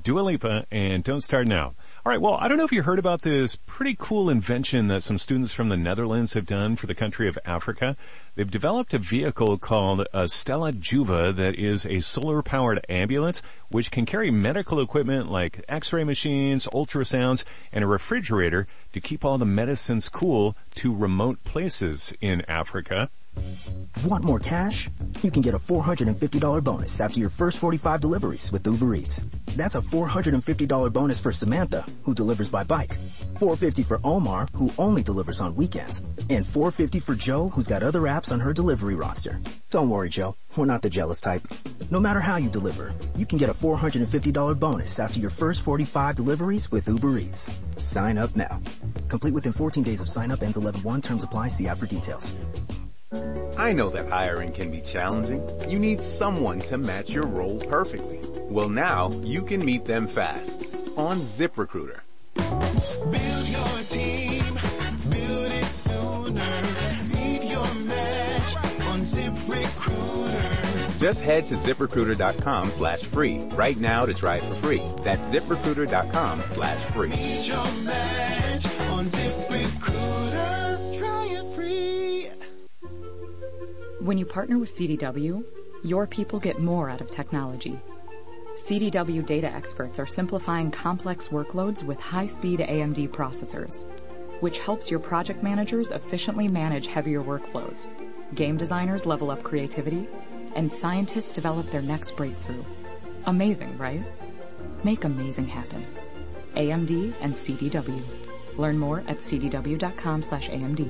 Dua Lipa and Don't Start Now. All right, well, I don't know if you heard about this pretty cool invention that some students from the Netherlands have done for the country of Africa. They've developed a vehicle called Stella Juva that is a solar-powered ambulance which can carry medical equipment like x-ray machines, ultrasounds, and a refrigerator to keep all the medicines cool to remote places in Africa. Want more cash? You can get a $450 bonus after your first 45 deliveries with Uber Eats. That's a $450 bonus for Samantha, who delivers by bike, $450 for Omar, who only delivers on weekends, and $450 for Joe, who's got other apps on her delivery roster. Don't worry, Joe. We're not the jealous type. No matter how you deliver, you can get a $450 bonus after your first 45 deliveries with Uber Eats. Sign up now. Complete within 14 days of sign up. Ends 11/1. Terms apply. See app for details. I know that hiring can be challenging. You need someone to match your role perfectly. Well, now you can meet them fast on ZipRecruiter. Build your team, build it sooner. Meet your match on ZipRecruiter. Just head to ZipRecruiter.com/free right now to try it for free. That's ZipRecruiter.com/free. Meet your match on ZipRecruiter. Try it free. When you partner with CDW, your people get more out of technology. CDW data experts are simplifying complex workloads with high-speed AMD processors, which helps your project managers efficiently manage heavier workflows. Game designers level up creativity, and scientists develop their next breakthrough. Amazing, right? Make amazing happen. AMD and CDW. Learn more at cdw.com/AMD.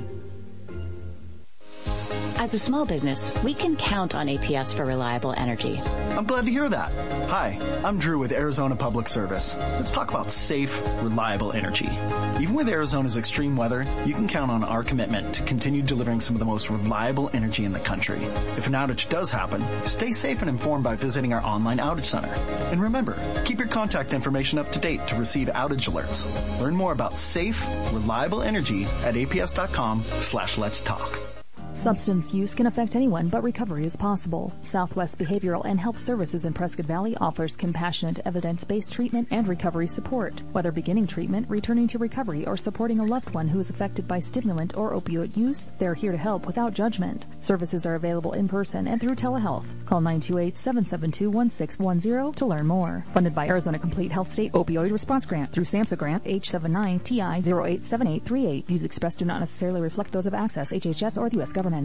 As a small business, we can count on APS for reliable energy. I'm glad to hear that. Hi, I'm Drew with Arizona Public Service. Let's talk about safe, reliable energy. Even with Arizona's extreme weather, you can count on our commitment to continue delivering some of the most reliable energy in the country. If an outage does happen, stay safe and informed by visiting our online outage center. And remember, keep your contact information up to date to receive outage alerts. Learn more about safe, reliable energy at aps.com/let's talk. Substance use can affect anyone, but recovery is possible. Southwest Behavioral and Health Services in Prescott Valley offers compassionate, evidence-based treatment and recovery support. Whether beginning treatment, returning to recovery, or supporting a loved one who is affected by stimulant or opioid use, they're here to help without judgment. Services are available in person and through telehealth. Call 928-772-1610 to learn more. Funded by Arizona Complete Health State Opioid Response Grant through SAMHSA Grant H79TI087838. Views expressed do not necessarily reflect those of Access, HHS, or the U.S. government.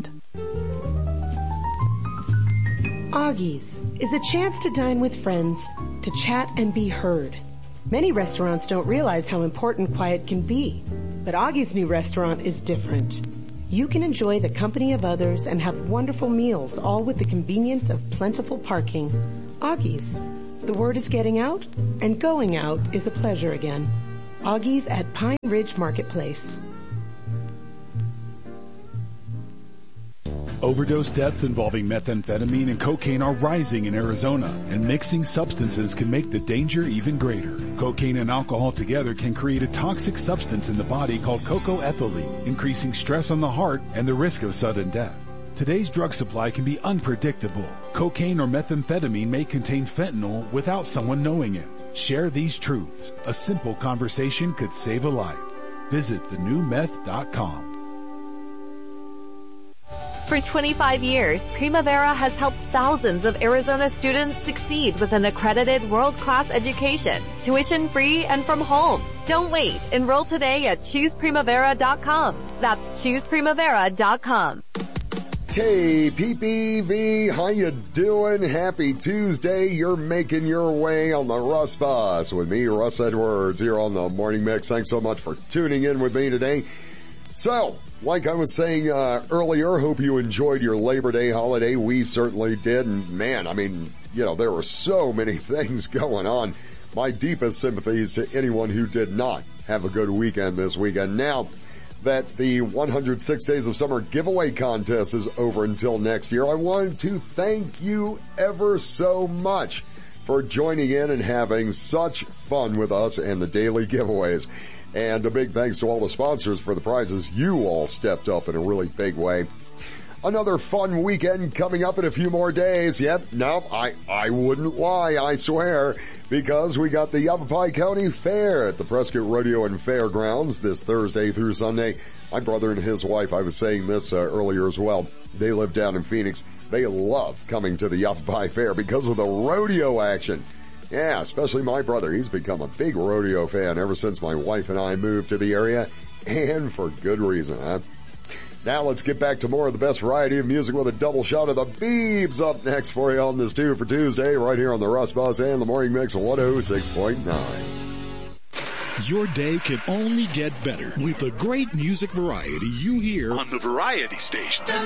Augie's is a chance to dine with friends, to chat and be heard. Many restaurants don't realize how important quiet can be, but Augie's new restaurant is different. You can enjoy the company of others and have wonderful meals, all with the convenience of plentiful parking. Augie's. The word is getting out, and going out is a pleasure again. Augie's at Pine Ridge Marketplace. Overdose deaths involving methamphetamine and cocaine are rising in Arizona, and mixing substances can make the danger even greater. Cocaine and alcohol together can create a toxic substance in the body called cocoethylene, increasing stress on the heart and the risk of sudden death. Today's drug supply can be unpredictable. Cocaine or methamphetamine may contain fentanyl without someone knowing it. Share these truths. A simple conversation could save a life. Visit thenewmeth.com. For 25 years, Primavera has helped thousands of Arizona students succeed with an accredited world-class education, tuition-free and from home. Don't wait. Enroll today at ChoosePrimavera.com. That's ChoosePrimavera.com. KPPV, how you doing? Happy Tuesday. You're making your way on the Russ Bus with me, Russ Edwards, here on the Morning Mix. Thanks so much for tuning in with me today. So, like I was saying earlier, hope you enjoyed your Labor Day holiday. We certainly did. And man, I mean, there were so many things going on. My deepest sympathies to anyone who did not have a good weekend this weekend. Now that the 106 Days of Summer giveaway contest is over until next year, I want to thank you ever so much for joining in and having such fun with us and the daily giveaways. And a big thanks to all the sponsors for the prizes. You all stepped up in a really big way. Another fun weekend coming up in a few more days. Yep, no, I wouldn't lie, I swear, because we got the Yavapai County Fair at the Prescott Rodeo and Fairgrounds this Thursday through Sunday. My brother and his wife, I was saying this earlier as well, they live down in Phoenix. They love coming to the Yavapai Fair because of the rodeo action. Yeah, especially my brother. He's become a big rodeo fan ever since my wife and I moved to the area, and for good reason, huh? Now let's get back to more of the best variety of music with a double shot of the Biebs up next for you on this 2 for Tuesday right here on the Russ Buzz and the Morning Mix 106.9. Your day can only get better with the great music variety you hear on the Variety Station.